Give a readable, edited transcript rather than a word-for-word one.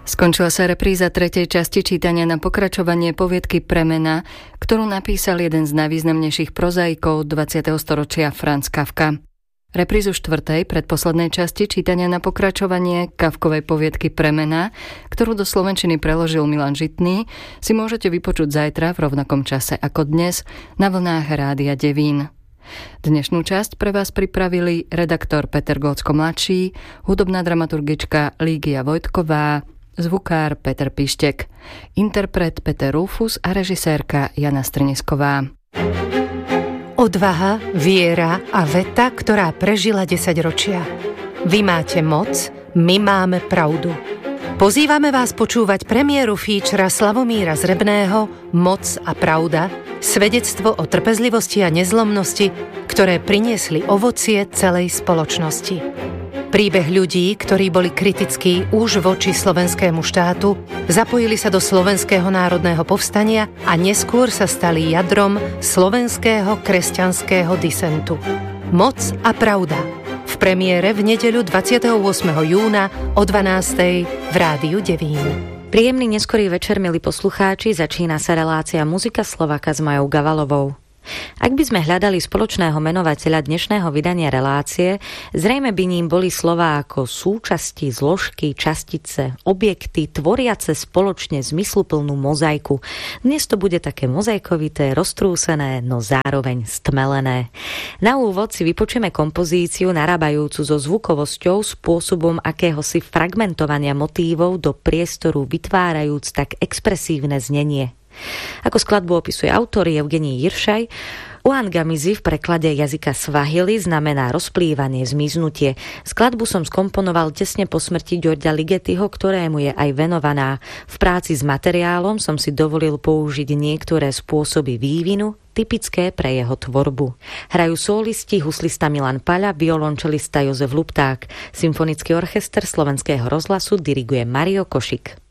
Skončila sa repríza tretej časti čítania na pokračovanie poviedky Premena, ktorú napísal jeden z najvýznamnejších prozaikov 20. storočia Franz Kafka. Reprízu štvrtej, predposlednej časti čítania na pokračovanie Kafkovej poviedky Premena, ktorú do slovenčiny preložil Milan Žitný, si môžete vypočuť zajtra v rovnakom čase ako dnes na vlnách Rádia Devín. Dnešnú časť pre vás pripravili redaktor Peter Gócko mladší, hudobná dramaturgička Lígia Vojtková, zvukár Peter Pištek, interpret Peter Rufus a režisérka Jana Strnisková. Odvaha, viera a veta, ktorá prežila 10 ročia. Vy máte moc, my máme pravdu. Pozývame vás počúvať premiéru featura Slavomíra Zrebného Moc a pravda, svedectvo o trpezlivosti a nezlomnosti, ktoré priniesli ovocie celej spoločnosti. Príbeh ľudí, ktorí boli kritickí už voči slovenskému štátu, zapojili sa do slovenského národného povstania a neskôr sa stali jadrom slovenského kresťanského disentu. Moc a pravda. V premiére v nedeľu 28. júna o 12:00 v Rádiu Devín. Príjemný neskorý večer, milí poslucháči, začína sa relácia Muzika Slováka s Majou Gavalovou. Ak by sme hľadali spoločného menovateľa dnešného vydania relácie, zrejme by ním boli slová ako súčasti, zložky, častice, objekty, tvoriace spoločne zmysluplnú mozaiku. Dnes to bude také mozaikovité, roztrúsené, no zároveň stmelené. Na úvod si vypočujeme kompozíciu narábajúcu so zvukovosťou spôsobom akéhosi fragmentovania motívov do priestoru, vytvárajúc tak expresívne znenie. Ako skladbu opisuje autor Evgenij Jiršaj, Uangamizi v preklade jazyka Swahili znamená rozplývanie, zmiznutie. Skladbu som skomponoval tesne po smrti Ďorďa Ligetyho, ktorému je aj venovaná. V práci s materiálom som si dovolil použiť niektoré spôsoby vývinu, typické pre jeho tvorbu. Hrajú solisti, huslista Milan Paľa, violončelista Jozef Lupták. Symfonický orchester Slovenského rozhlasu diriguje Mario Košik.